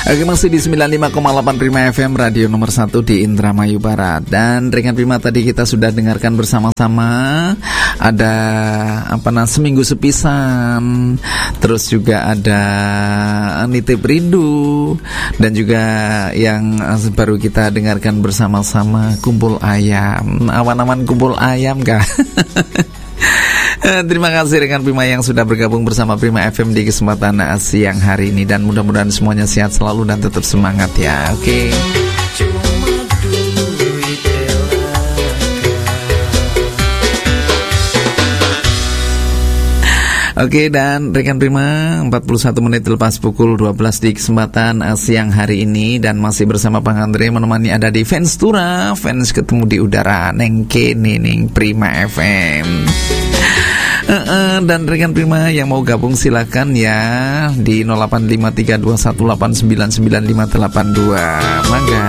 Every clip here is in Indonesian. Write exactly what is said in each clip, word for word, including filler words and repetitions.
Oke, masih di sembilan puluh lima koma delapan Prima F M, radio nomor satu di Indramayu Barat. Dan rekan Prima, tadi kita sudah dengarkan bersama-sama ada apa nah seminggu sepisan, terus juga ada Nitip Rindu, dan juga yang baru kita dengarkan bersama-sama Kumpul Ayam. Awan-awan kumpul ayam kah? Terima kasih rekan Prima yang sudah bergabung bersama Prima F M di kesempatan siang hari ini, dan mudah-mudahan semuanya sehat selalu dan tetap semangat ya. Oke. Oke, dan rekan Prima, empat puluh satu menit lepas pukul dua belas di kesempatan siang hari ini, dan masih bersama Bang Andre menemani Anda di Fans Tura, Fans Ketemu di Udara, neng kene ning Prima F M. Uh, uh, dan rekan Prima yang mau gabung silakan ya di nol delapan lima tiga dua satu delapan sembilan sembilan lima delapan dua. Mangga.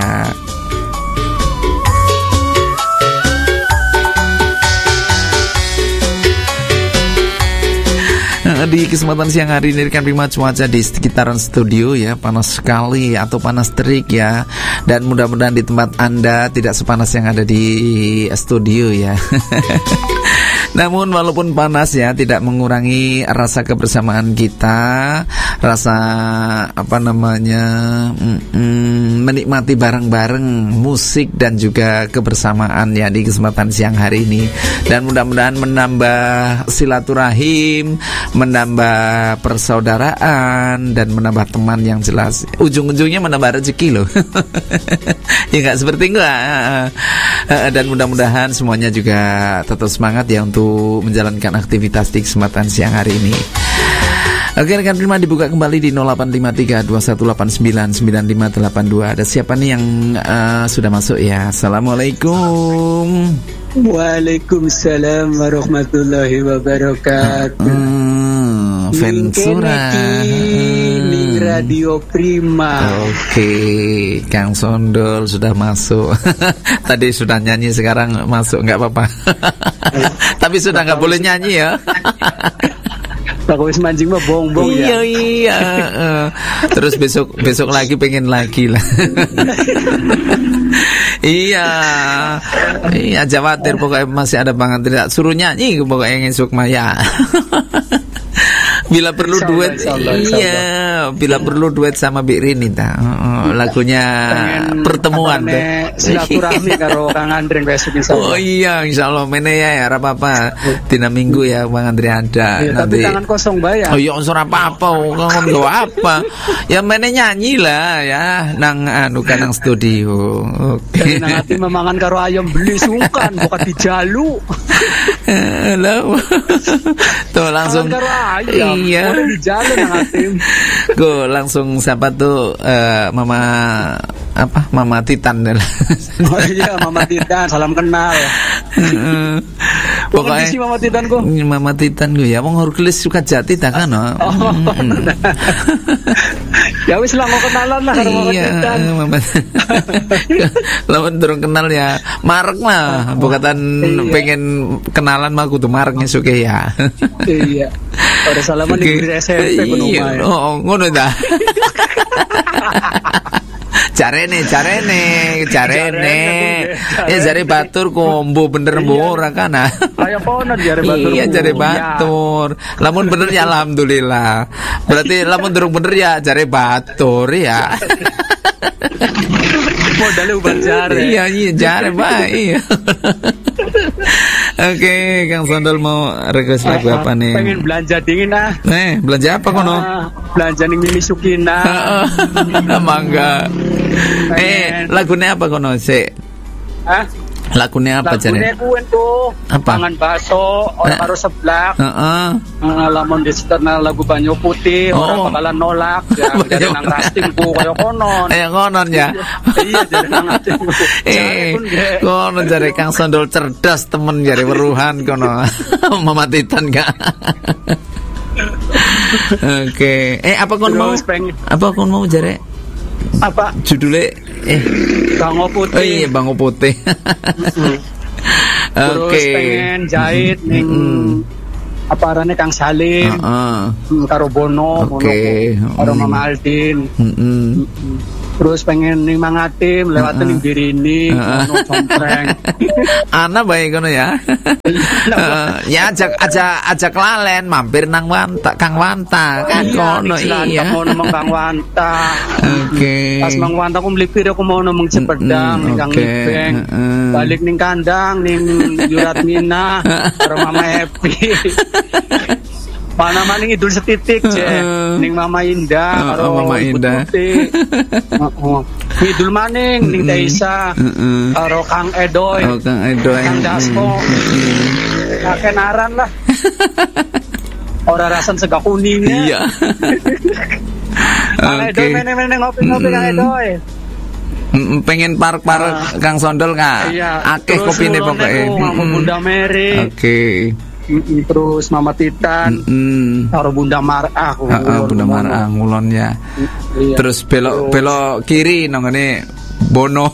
Di kesempatan siang hari ini rekan Prima, cuaca di sekitaran studio ya panas sekali atau panas terik ya, dan mudah-mudahan di tempat Anda tidak sepanas yang ada di studio ya. Namun walaupun panas ya, tidak mengurangi rasa kebersamaan kita, rasa apa namanya mm, mm, menikmati bareng-bareng musik dan juga kebersamaan ya di kesempatan siang hari ini. Dan mudah-mudahan menambah silaturahim, menambah persaudaraan, dan menambah teman yang jelas. Ujung-ujungnya menambah rezeki loh. Ya nggak seperti enggak. Dan mudah-mudahan semuanya juga tetap semangat ya untuk menjalankan aktivitas di kesempatan siang hari ini. Oke rekan Prima, dibuka kembali di nol delapan lima tiga dua satu delapan sembilan sembilan lima delapan dua. Ada siapa nih yang uh, sudah masuk ya? Assalamualaikum. Waalaikumsalam warahmatullahi wabarakatuh. uh, uh, Fensura Ning Radio Prima. Oke, Kang Sondol sudah masuk. Tadi sudah nyanyi, sekarang masuk, nggak apa-apa. Tapi sudah nggak boleh nyanyi ya. Aku wis mancing mah bong-bong iya, ya. Iya iya. Uh, terus besok besok lagi pengen lagi lah. Iya. Iya, Jawatir pokoknya masih ada banget, tidak suruh nyanyi pokoknya ngesuk Maya. Bila perlu insya duet, Allah, insya Allah, insya Allah. Iya, bila perlu duet sama Bik Rini ta. Uh, lagunya pengen pertemuan tuh. Silaturahmi karo Kang Andre besok insyaallah. Oh iya, insyaallah mene ya, ya apa-apa. Dina Minggu ya Bang Andre ada. Ya, nanti. Tapi tangan kosong bayar. Oh iya, unsur apa-apa, ngomong go apa. Ya mene nyanyi lah ya nang anu kan nang studio. Oke. Okay. Nang ati memangan karo ayam beli sungkan, bukan dijalu. Halo. Tuh langsung karo ayam. Iya. Boleh dijalan nang ati. Go langsung siapa tuh uh, Mama apa Mama Titan. Oh iya, Mama Titan, salam kenal. Uh, pokoknya si Mama Titan ku. Mama Titan ku ya wong Hercules suka jati ta kan. Oh. Mm. Ya wis lah mau kenalan lah karo Mama iya, Titan. Mama. Lawan durung kenal ya. Marek lah, bukatan iya. Pengen kenalan mah kudu marek ngesuke ya. Iya. Ora salaman di S M P kuno mah. Oh, ngono ta. Carene, carene, carene. Ya jare batur kombo bener mbo ora kana. Kaya kono jare batur. Iya jare batur. Lamun bener ya alhamdulillah. Berarti lamun durung bener ya jare batur ya. Modalnya uban jare. Iya, iya jare bae. Iya. Oke, Kang Sondol mau request lagu apa nih? Pengen belanja dingin ah. Eh, belanja apa kono? Ah, belanja ning Mimi Sukina. Mangga. Eh, lagunya apa kono sih? Hah? Lagunya apa jare? Lagunya kuwen tuh. Apa? Pangan bakso, orang karo seblak. Heeh. Uh, lamun di seterna lagu Banyu Putih, oh. orang bakalan nolak. Ya, jadi nang castingku kaya konon. Eh, konon ya. Iya, jadi nang castingku. Eh, konon jare Kang Sondol cerdas temen jare weruhan kono. Mama Titan gak? Oke. Okay. Eh, apa kon mau? Apa kon mau jare? Apa? Judulnya eh Bango Putih. Oh iya, Bango Putih. Mm-hmm. Terus okay. pengen jahit ning mm-hmm. apa arane Kang Salim, Heeh. hmm, karo Bono, Oke. Bono, karo Mama Aldin. Heeh. Terus pengen ning mangatim lewat ning Birini, ngono sompreng. Ana bae ngono ya. Heeh, ya ajak ajak ajak lalen mampir nang Wanta, Kang Wanta kan kono iya. Ngono mong Kang Wanta. Oke. Pas Mang Wanta aku mlipir aku mau nang Cepedang ning Kang Libeng. Balik ning kandang ning Yuratmina karo Mama Happy. Mana maning Idul setitik je ning Mama Indah karo Mama Indah. Heeh. Idul maning ning Daisa karo Kang Edoy. Oh, Kang Edoy. Kang Dasko. Kakenaran lah. Ora rasan sega kuningnya. Iya. Kang Edoy meneh-meneh ngopi-ngopi Kang Edoy. Mm, pengen park-park Kang Sondol Kak. Akeh kopine pokoke. Bunda Mary. Oke. Mm-mm, terus Mama Titan, mm. taruh Bunda Marah, uh, uh, Bunda Marah ngulon ya. Iya. Terus belok belok kiri nongone Bono.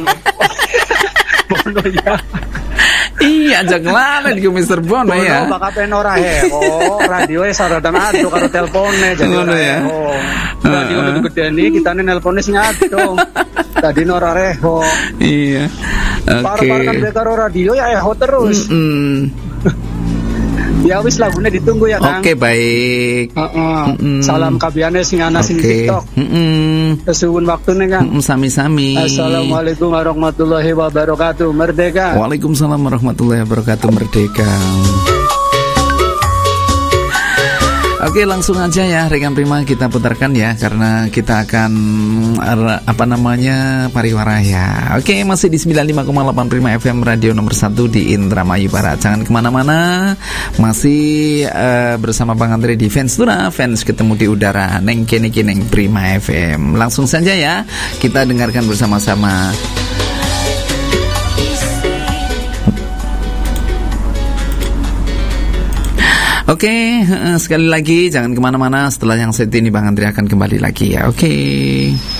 Bono ya. Iya, ajak lalen iki mister Bono ya. Bono bakapen ora he. Oh, radio e saradan ado karo telpone jadi ngono ya. Oh. Radio uh, uh. gedeni kitane nelpone sing ado. Tadi ora reho. Iya. Oke. Okay. Par-par kan karo radio ya eho terus. Mm-mm. Ya wis lagune ditunggu ya Kang. Oke, baik. Heeh. Salam kabehane sing ana sing TikTok. Heeh. Kesuwun waktune Kang. Mm, sami-sami. Assalamualaikum warahmatullahi wabarakatuh. Merdeka. Waalaikumsalam warahmatullahi wabarakatuh. Merdeka. Oke, langsung aja ya rekan Prima kita putarkan ya karena kita akan apa namanya pariwara ya. Oke, masih di sembilan puluh lima koma delapan Prima F M radio nomor satu di Indramayu Barat. Jangan kemana-mana, masih uh, bersama Bang Andre di Fans Tura, Fans ketemu di udara neng kene neng Prima F M. Langsung saja ya kita dengarkan bersama-sama. Oke, okay, sekali lagi jangan kemana-mana. Setelah yang set ini Bang Andre akan kembali lagi ya. Oke. Okay.